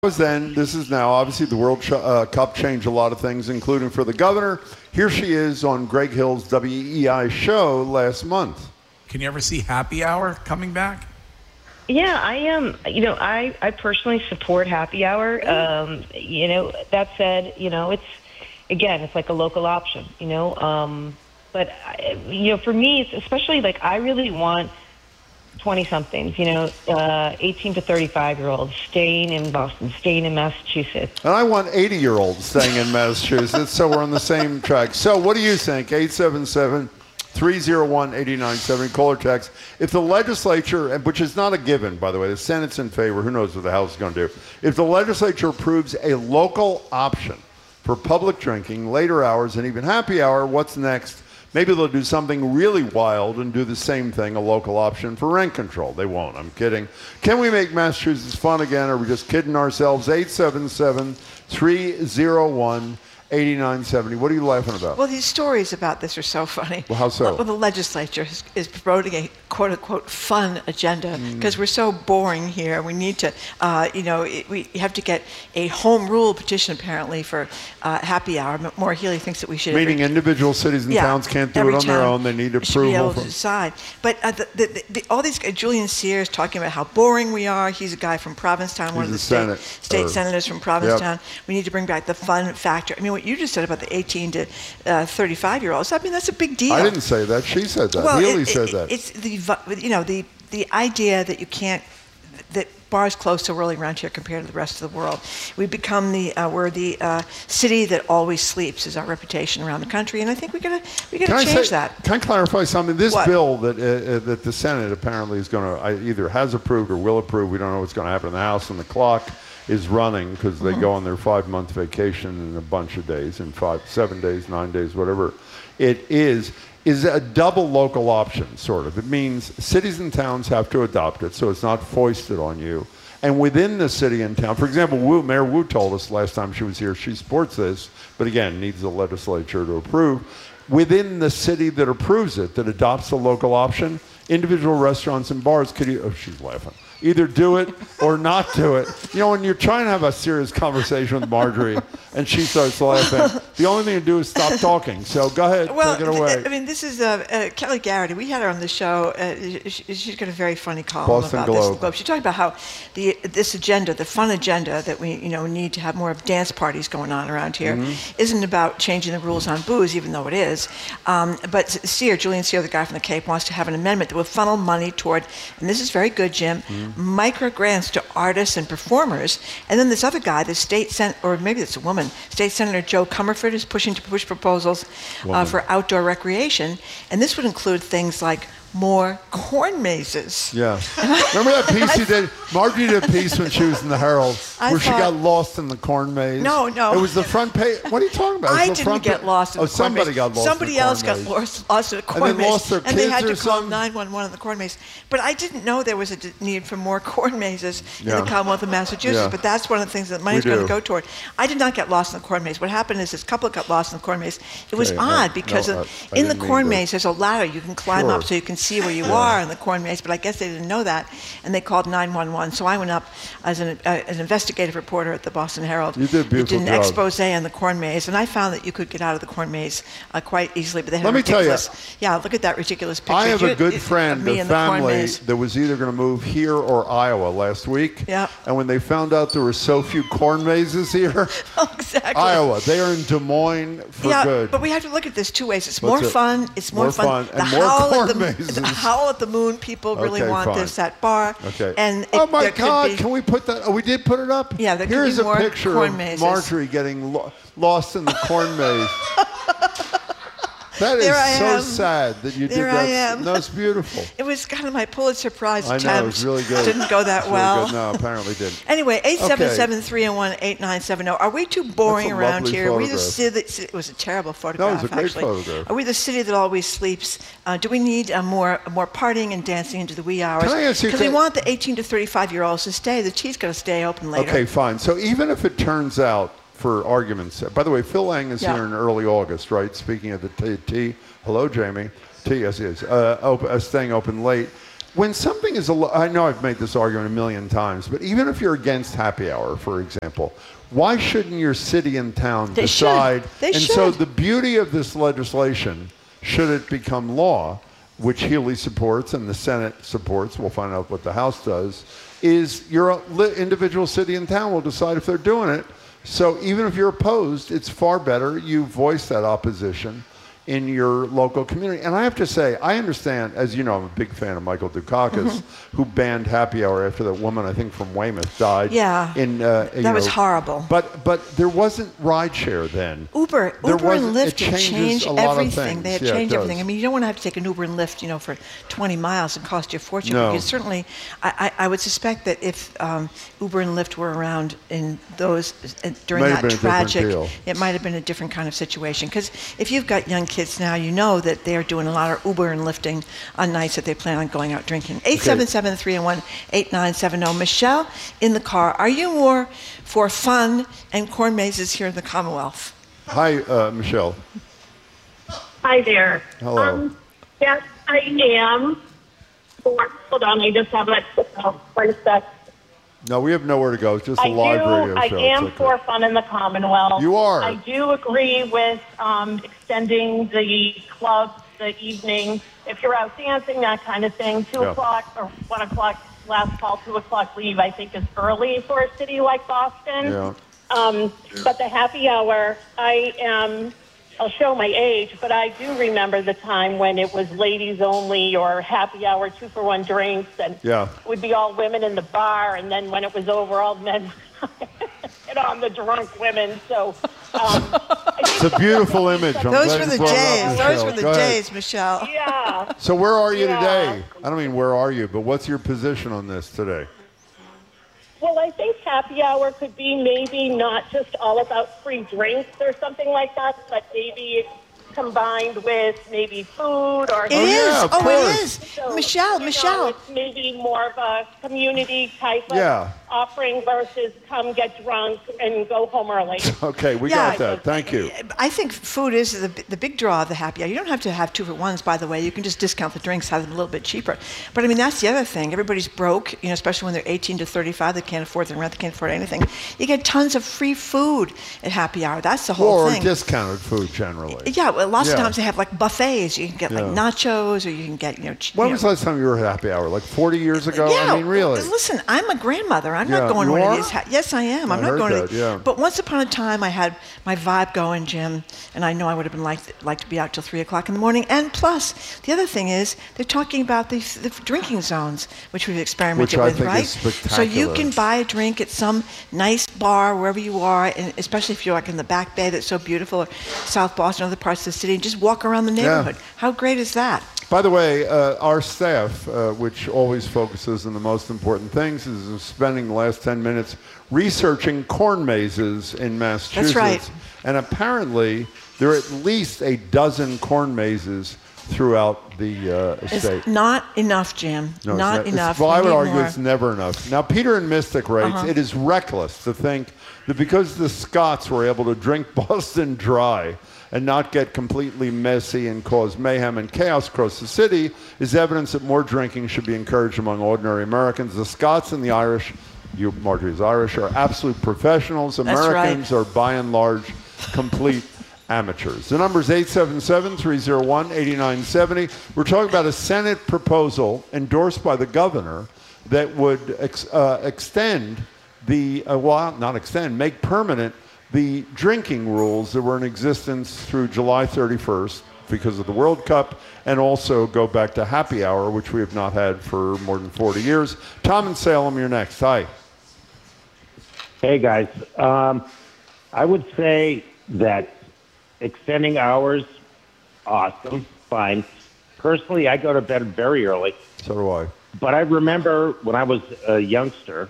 Was then, this is now. Obviously, the World Cup changed a lot of things, including for the governor. Here she is on Greg Hill's WEEI show last month. Can you ever see Happy Hour coming back? Yeah, I am. I personally support Happy Hour. That said, it's like a local option, But, for me, it's especially like I really want 20-somethings, 18 to 35-year-olds staying in Boston, staying in Massachusetts. And I want 80-year-olds staying in Massachusetts, so we're on the same track. So what do you think? 877-301-8970, call or text. If the legislature, which is not a given, by the way, the Senate's in favor, who knows what the House is going to do. If the legislature approves a local option for public drinking, later hours, and even happy hour, what's next? Maybe they'll do something really wild and do the same thing, a local option for rent control. They won't. I'm kidding. Can we make Massachusetts fun again, or are we just kidding ourselves? 877-301-8970. What are you laughing about? Well, these stories about this are so funny. Well, how so? Well, the legislature is promoting a quote-unquote fun agenda because we're so boring here. We need to, we have to get a home rule petition apparently for happy hour. Maura Healey thinks that we should. Meaning individual cities and towns can't do it on their own. They need approval. Should be able to decide. But all these, Julian Sears talking about how boring we are. He's a guy from Provincetown, one of the state senators from Provincetown. Yep. We need to bring back the fun factor. I mean, what you just said about the 18 to 35-year-olds, I mean, that's a big deal. I didn't say that. She said that. Well, Healey said that. It's the idea that you can't, that bars close so early around here compared to the rest of the world. We become we're the city that always sleeps is our reputation around the country, and I think we gotta change that. Can I clarify something? This bill that the Senate apparently is going to either has approved or will approve. We don't know what's going to happen in the House, and the clock is running because they go on their 5-month vacation in a bunch of days, in 7 days, 9 days, whatever it is a double local option, sort of. It means cities and towns have to adopt it, so it's not foisted on you. And within the city and town, for example, Mayor Wu told us last time she was here, she supports this, but again, needs the legislature to approve. Within the city that approves it, that adopts the local option, individual restaurants and bars could, she's laughing, either do it or not do it. When you're trying to have a serious conversation with Marjorie and she starts laughing, the only thing to do is stop talking. So go ahead, take it away. I mean, this is Kelly Garrity. We had her on the show. She's got a very funny column Boston about Globe. this. Globe. She talked about how this agenda, the fun agenda that we need to have more of dance parties going on around here, isn't about changing the rules on booze, even though it is. But Julian Sear, the guy from the Cape, wants to have an amendment that will funnel money toward, and this is very good, Jim, micro grants to artists and performers. And then this other guy, the or maybe it's a woman, State Senator Joe Comerford is push proposals for outdoor recreation. And this would include things like more corn mazes. Yeah. Remember that piece you did? Marjorie did a piece when she was in the Herald where she got lost in the corn maze. No. It was the front page. What are you talking about? I didn't get lost in the corn maze. Somebody got lost Somebody else got lost in the corn maze. And they lost their kids, and they had to call 911 in the corn maze. But I didn't know there was a need for more corn mazes in the Commonwealth of Massachusetts. But that's one of the things that money's going to go toward. I did not get lost in the corn maze. What happened is this couple got lost in the corn maze. It was odd because in the corn maze there's a ladder you can climb up so you can see where you are in the corn maze, but I guess they didn't know that, and they called 911. So I went up as an investigative reporter at the Boston Herald. You did a beautiful job. Did an expose on the corn maze, and I found that you could get out of the corn maze quite easily. But they had Let me tell you, look at that ridiculous picture. I have a good friend, a family that was either going to move here or Iowa last week. Yeah. And when they found out there were so few corn mazes here, exactly. Iowa, they are in Des Moines for good. But we have to look at this two ways. It's more fun. It's more fun. And more corn mazes. The Howl at the Moon people really want this at bar. Okay. And oh my God! Can we put that? Oh, we did put it up. Yeah. Here's a picture of mazes. Marjorie getting lost in the corn maze. That is so sad that you did that. I am. No, it's beautiful. It was kind of my Pulitzer Prize attempt. I know, it was really good. Didn't go that well. Really no, apparently didn't. Anyway, 877-301-8970. Are we too boring around here? Are we the city it was a terrible photograph, No, it was a great photograph. Are we the city that always sleeps? Do we need more partying and dancing into the wee hours? Can I ask you? Because we want the 18 to 35-year-olds to stay. The tea's going to stay open later. Okay, fine. So even if it turns out, for argument's sake, by the way, Phil Lang is here in early August, right? Speaking of the T. Hello, Jamie. T, yes, he is. Staying open late. when something is I know I've made this argument a million times, but even if you're against happy hour, for example, why shouldn't your city and town decide? They should. So the beauty of this legislation, should it become law, which Healy supports and the Senate supports, we'll find out what the House does, is your individual city and town will decide if they're doing it. So even if you're opposed, it's far better you voice that opposition in your local community. And I have to say, I understand, as you know, I'm a big fan of Michael Dukakis, who banned happy hour after that woman, I think from Weymouth, died. Yeah, that was horrible. But there wasn't rideshare then. Uber and Lyft have changed everything. They have changed changed everything. I mean, you don't want to have to take an Uber and Lyft, for 20 miles and cost you a fortune. No. Because certainly, I would suspect that if Uber and Lyft were around in those during that tragic, it might have been a different kind of situation. Because if you've got young kids now, you know that they're doing a lot of Uber and lifting on nights that they plan on going out drinking. 877-301-8970. Michelle, in the car, are you more for fun and corn mazes here in the Commonwealth? Hi, Michelle. Hi there. Hello. Yes, I am. Hold on, I just have it. Wait a sec. No, we have nowhere to go. It's just a live radio show. I am for fun in the Commonwealth. You are. I do agree with extending the clubs, the evening. If you're out dancing, that kind of thing, 2 o'clock or 1 o'clock last call, 2 o'clock leave, I think is early for a city like Boston. Yeah. But the happy hour, I'll show my age, but I do remember the time when it was ladies only or happy hour, 2-for-1 drinks, and it would be all women in the bar, and then when it was over, all men hit on the drunk women. So it's a beautiful image. Those were the days. Those were the days, Michelle. Yeah. So where are you today? I don't mean where are you, but what's your position on this today? Well, I think happy hour could be maybe not just all about free drinks or something like that, but maybe combined with maybe food or... It is. Of course. It is. So, Michelle. It's maybe more of a community type of offering versus come get drunk and go home early. Okay, we got that. Thank you. I think food is the big draw of the happy hour. You don't have to have 2-for-1s, by the way. You can just discount the drinks, have them a little bit cheaper. But I mean, that's the other thing. Everybody's broke, especially when they're 18 to 35. They can't afford the rent. They can't afford anything. You get tons of free food at happy hour. That's the whole thing. Or discounted food generally. Yeah, well, lots of times they have like buffets. You can get like nachos, or you can get When was the last time you were at happy hour? Like 40 years ago? Yeah, I mean, really. Listen, I'm a grandmother. I'm not going to one of these. Yes, I am. I'm not going to. But once upon a time, I had my vibe going, Jim, and I know I would have been like to be out till 3 o'clock in the morning. And plus, the other thing is they're talking about the drinking zones, which we've experimented with, right? Is spectacular. So you can buy a drink at some nice bar wherever you are, and especially if you're like in the Back Bay that's so beautiful, or South Boston, other parts of the city, and just walk around the neighborhood. How great is that? By the way, our staff, which always focuses on the most important things, is spending the last 10 minutes researching corn mazes in Massachusetts. That's right. And apparently, there are at least a dozen corn mazes throughout the state. It's not enough, Jim. No, not enough. Well, I would argue more. it's never enough. Now, Peter in Mystic writes, it is reckless to think that because the Scots were able to drink Boston dry and not get completely messy and cause mayhem and chaos across the city is evidence that more drinking should be encouraged among ordinary Americans. The Scots and the Irish, you, Marjorie's Irish, are absolute professionals. Americans are by and large complete amateurs. The number is 877-301-8970. We're talking about a Senate proposal endorsed by the governor that would extend the, make permanent the drinking rules that were in existence through July 31st because of the World Cup, and also go back to happy hour, which we have not had for more than 40 years. Tom in Salem, you're next. Hi. Hey, guys. I would say that extending hours, awesome, fine. Personally, I go to bed very early. So do I. But I remember when I was a youngster,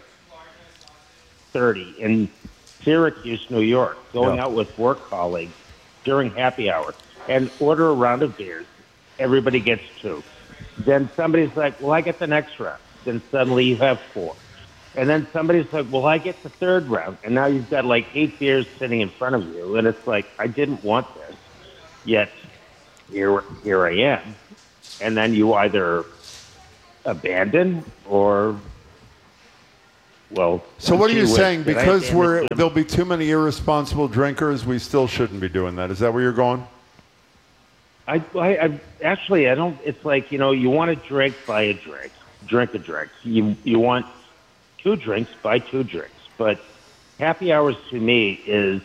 30, in Syracuse, New York, going out with work colleagues during happy hour and order a round of beers. Everybody gets 2. Then somebody's like, well, I get the next round. Then suddenly you have 4. And then somebody's like, well, I get the third round. And now you've got like 8 beers sitting in front of you. And it's like, I didn't want this. Yet here I am. And then you either abandon or, well... So what are you saying? Because there'll be too many irresponsible drinkers, we still shouldn't be doing that. Is that where you're going? I actually, I don't... It's like, you want a drink, buy a drink. Drink a drink. You want 2 drinks, buy 2 drinks. But happy hours to me is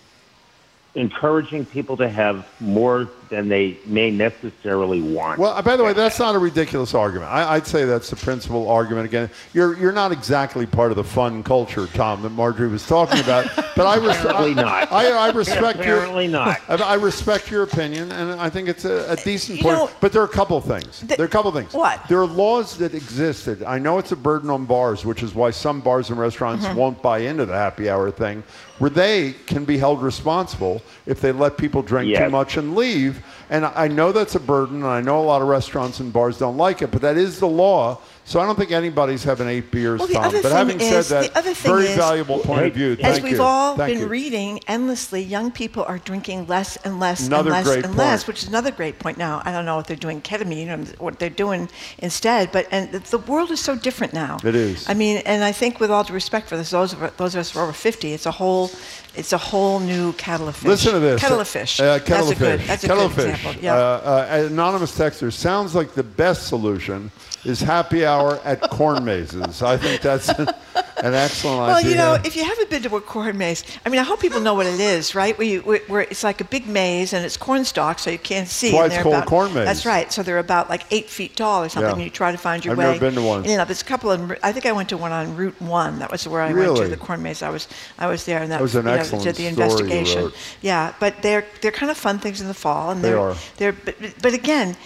encouraging people to have more than they may necessarily want. Well, by the way, that's not a ridiculous argument. I'd say that's the principal argument. Again, you're not exactly part of the fun culture, Tom, that Marjorie was talking about. But I respect I respect your opinion, and I think it's a decent point. But there are a couple of things. What? There are laws that existed. I know it's a burden on bars, which is why some bars and restaurants won't buy into the happy hour thing, where they can be held responsible if they let people drink too much and leave. And I know that's a burden, and I know a lot of restaurants and bars don't like it, but that is the law. So I don't think anybody's having 8 beers, Tom. But having said that, very valuable point of view. As we've all been reading endlessly, young people are drinking less and less less, which is another great point. Now, I don't know if they're doing ketamine or what they're doing instead, but the world is so different now. It is. I mean, and I think with all due respect for this, those of us who are over 50, it's a whole new kettle of fish. Listen to this. Kettle of fish. Kettle of fish. That's a good example. Yeah. Anonymous texter, sounds like the best solution is happy hour at corn mazes. I think that's an excellent idea. Well, if you haven't been to a corn maze, I mean, I hope people know what it is, right? Where it's like a big maze and it's corn stalks, so you can't see. That's why it's called corn maze. That's right. So they're about like 8 feet tall or something. And you try to find your way. I've never been to one. There's a couple of. I think I went to one on Route 1. That was where I went to the corn maze. I was there, and that was an excellent did the story investigation. you wrote. Yeah, but they're kind of fun things in the fall, and they are. But again.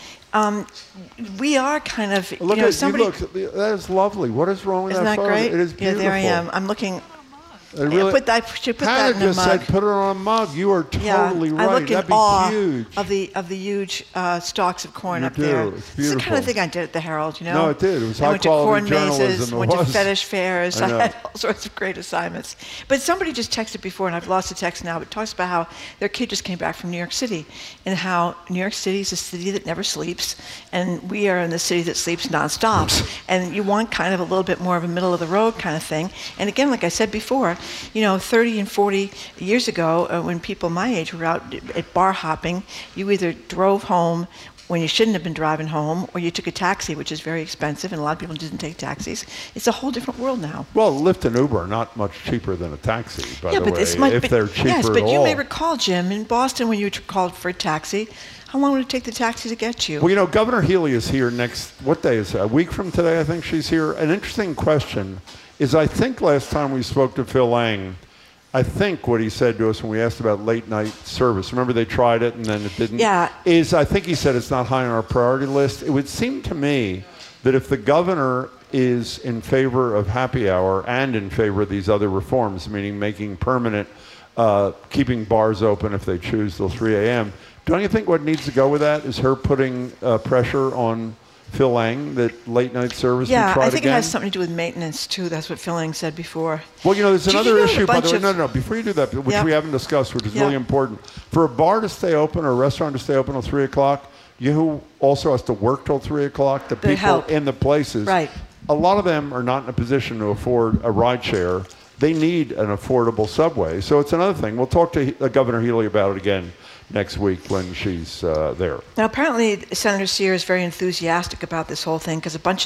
We are kind of, look, that is lovely. What is wrong with that photo? Isn't that great? It is beautiful. Yeah, there I am. I'm looking. Really, put that in a mug. said put it on a mug. You are totally right. I look That'd in awe huge. of the huge stalks of corn up do. there. It's This is the kind of beautiful. thing I did at the Herald, No, it did. It was I went to high-quality corn journalism. mazes, went to fetish fairs. I had all sorts of great assignments. But somebody just texted before, and I've lost the text now, but talks about how their kid just came back from New York City, and how New York City is a city that never sleeps, and we are in the city that sleeps nonstop. And you want kind of a little bit more of a middle-of-the-road kind of thing. And again, like I said before, 30 and 40 years ago, when people my age were out at bar hopping, you either drove home when you shouldn't have been driving home, or you took a taxi, which is very expensive, and a lot of people didn't take taxis. It's a whole different world now. Well, Lyft and Uber are not much cheaper than a taxi, by the way, if they're cheaper yes, but at you all. may recall, Jim, in Boston when you called for a taxi, how long would it take the taxi to get you? Well, Governor Healy is here what day is it? A week from today, I think she's here. An interesting question is, I think last time we spoke to Phil Lang, I think what he said to us when we asked about late night service, remember they tried it and then it didn't? Yeah. I think he said it's not high on our priority list. It would seem to me that if the governor is in favor of happy hour and in favor of these other reforms, meaning making permanent, keeping bars open if they choose till 3 a.m., don't you think what needs to go with that is her putting pressure on Phil Lang that late night service be tried again? Yeah, I think it has something to do with maintenance too. That's what Phil Lang said before. Well, there's another issue, by the way. No. Before you do that, which we haven't discussed, which is really important. For a bar to stay open or a restaurant to stay open till 3 o'clock, you who also has to work till 3 o'clock, the people in the places, right. A lot of them are not in a position to afford a ride share. They need an affordable subway. So it's another thing. We'll talk to Governor Healy about it again next week when she's there. Now, apparently, Senator Sear is very enthusiastic about this whole thing because a bunch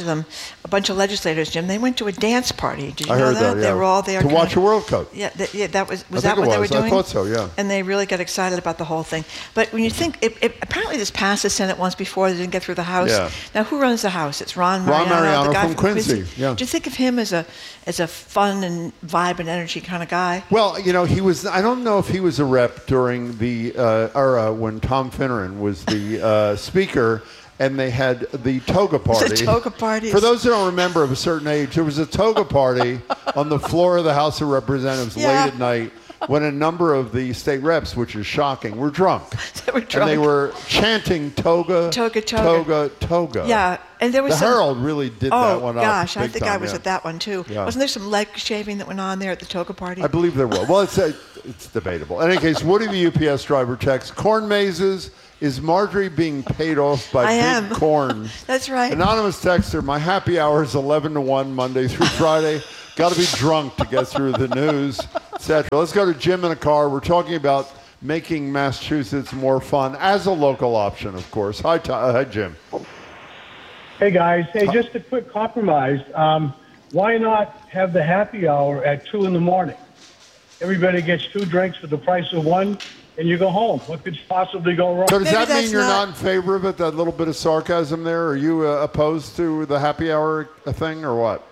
of legislators, Jim, they went to a dance party. Did you know that? They were all there to watch a World Cup. Yeah, that was that what they were doing? I thought so, yeah. And they really got excited about the whole thing. But when you think, apparently this passed the Senate once before, they didn't get through the House. Yeah. Now, who runs the House? It's Ron Mariano, the guy from Quincy. Yeah. Do you think of him as a fun and vibe and energy kind of guy? Well, he was. I don't know if he was a rep during the era when Tom Finneran was the speaker, and they had the toga party. The toga party. For those who don't remember of a certain age, there was a toga party on the floor of the House of Representatives late at night when a number of the state reps, which is shocking, were drunk. They were drunk. And they were chanting toga, toga. Toga, toga. Yeah. And there was the Herald really did that one up. Oh, gosh, I think time, I was at that one, too. Yeah. Wasn't there some leg shaving that went on there at the toga party? I believe there was. Well, it's debatable. In any case, Woody the UPS driver checks, corn mazes Is Marjorie being paid off by Big Corn? That's right. Anonymous texter, my happy hour is 11 to 1, Monday through Friday. Got to be drunk to get through the news, etc. Let's go to Jim in a car. We're talking about making Massachusetts more fun as a local option, of course. Hi, Jim. Hey, guys. Hey, just a quick compromise. Why not have the happy hour at 2 in the morning? Everybody gets 2 drinks for the price of 1, and you go home. What could possibly go wrong? So does that mean you're not in favor of it, that little bit of sarcasm there? Are you opposed to the happy hour thing or what?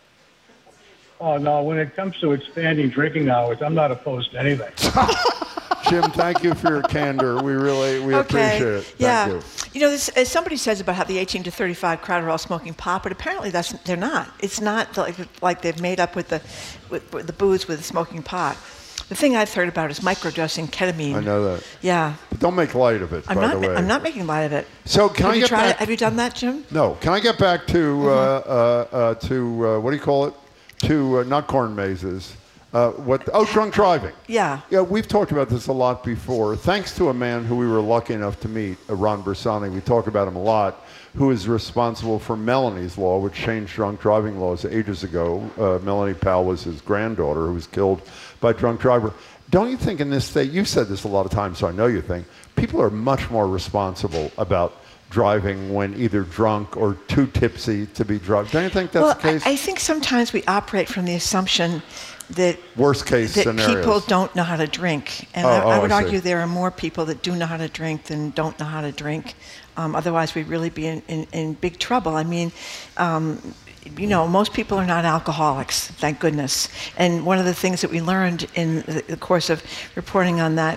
Oh, no. When it comes to expanding drinking hours, I'm not opposed to anything. Jim, thank you for your candor. We appreciate it. Thank you. You know, as somebody says about how the 18 to 35 crowd are all smoking pot, but apparently they're not. It's not like they've made up with the booze with smoking pot. The thing I've heard about is microdosing ketamine. I know that. Yeah. But don't make light of it, by the way. I'm not making light of it. So can Have you done that, Jim? No. Can I get back to what do you call it? To not corn mazes. Drunk driving. Yeah. Yeah, we've talked about this a lot before. Thanks to a man who we were lucky enough to meet, Ron Bersani, we talk about him a lot, who is responsible for Melanie's Law, which changed drunk driving laws ages ago. Melanie Powell was his granddaughter who was killed by a drunk driver. Don't you think in this state, you've said this a lot of times, so I know you think, people are much more responsible about driving when either drunk or too tipsy to be drunk. Don't you think that's the case? I think sometimes we operate from the assumption that worst case scenarios. People don't know how to drink, and I would argue there are more people that do know how to drink than don't know how to drink. Otherwise, we'd really be in big trouble. I mean, you know, most people are not alcoholics, thank goodness. And one of the things that we learned in the course of reporting on that,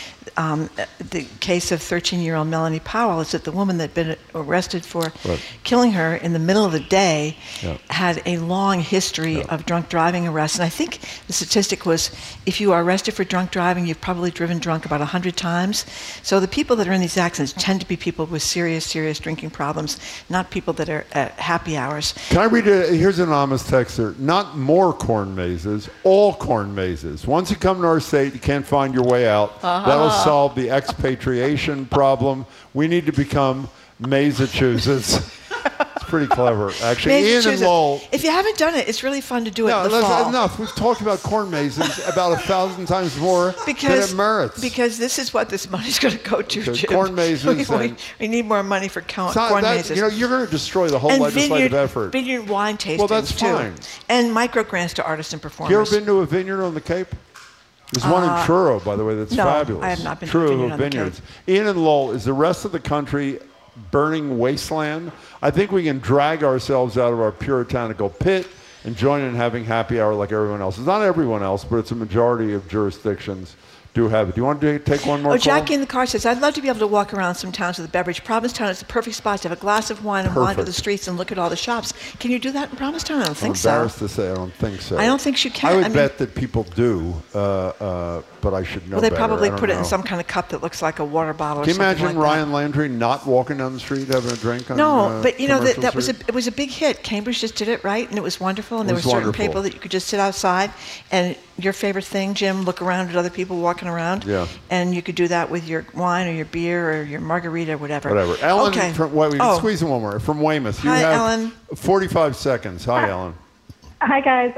the case of 13-year-old Melanie Powell, is that the woman that had been arrested for killing her in the middle of the day had a long history of drunk driving arrests. And I think the statistic was, if you are arrested for drunk driving, you've probably driven drunk about 100 times. So the people that are in these accidents tend to be people with serious drinking problems, not people that are at happy hours. Can I read it? Here's an anonymous texter. Not more corn mazes, all corn mazes. Once you come to our state, you can't find your way out. That'll solve the expatriation problem. We need to become Massachusetts. It's pretty clever, actually. Ian and Lowell. If you haven't done it, it's really fun to do it in the fall. Enough. We've talked about corn mazes about 1,000 times more than it merits. Because this is what this money's going to go to, Jim. Corn mazes. We need more money for corn mazes. You know, you're going to destroy the whole legislative effort. Vineyard wine tastings, well, that's fine. And micro grants to artists and performers. You ever been to a vineyard on the Cape? There's one in Truro, by the way, that's fabulous. I have not been to a vineyard on the Cape. Ian and Lowell, is the rest of the country burning wasteland? I think we can drag ourselves out of our puritanical pit and join in having happy hour like everyone else. It's not everyone else, but it's a majority of jurisdictions do have it. Do you want to take one more call? Jackie in the car says, I'd love to be able to walk around some towns with a beverage. Provincetown is the perfect spot to have a glass of wine and wander the streets and look at all the shops. Can you do that in Provincetown? I don't think so. I'm embarrassed to say I don't think so. I don't think you can. I would bet that people do, but I should know better. Well, they probably put it in some kind of cup that looks like a water bottle or something like that. Can you imagine Ryan Landry not walking down the street having a drink on No, but you know, that it was a big hit. Cambridge just did it, right? And it was wonderful. And there were certain people that you could just sit outside and your favorite thing, Jim, look around at other people walking around. Yeah. And you could do that with your wine or your beer or your margarita or whatever. Ellen, squeeze in one more. From Weymouth. You have Ellen. 45 seconds. Hi, Ellen. Hi, guys.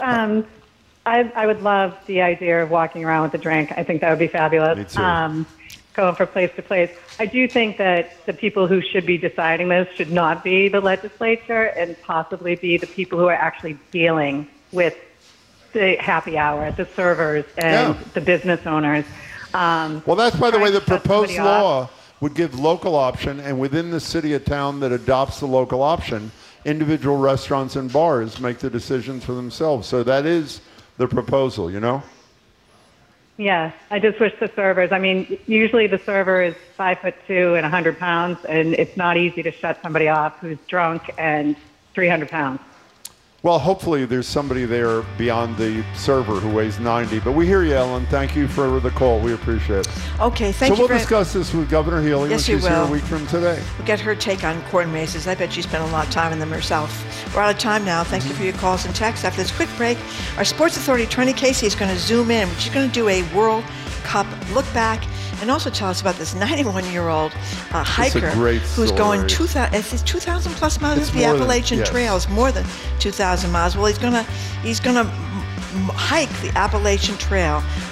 I would love the idea of walking around with a drink. I think that would be fabulous. Me too. Going from place to place. I do think that the people who should be deciding this should not be the legislature and possibly be the people who are actually dealing with the happy hour, the servers, and the business owners. Well, that's, by the way, the proposed law would give local option, and within the city or town that adopts the local option, individual restaurants and bars make the decisions for themselves. So that is the proposal, you know? Yeah, I just wish the servers, I mean, usually the server is 5'2" and 100 pounds, and it's not easy to shut somebody off who's drunk and 300 pounds. Well, hopefully there's somebody there beyond the server who weighs 90. But we hear you, Ellen. Thank you for the call. We appreciate it. Okay, thank you. So we'll discuss this with Governor Healy when she's here a week from today. We'll get her take on corn mazes. I bet she spent a lot of time in them herself. We're out of time now. Thank you for your calls and texts. After this quick break, our sports authority, Trenny Casey, is going to zoom in. She's going to do a World Cup look back and also tell us about this 91-year-old hiker who's going 2,000 plus miles. It's The Appalachian Trail is more than 2,000 miles. Well, he's gonna hike the Appalachian Trail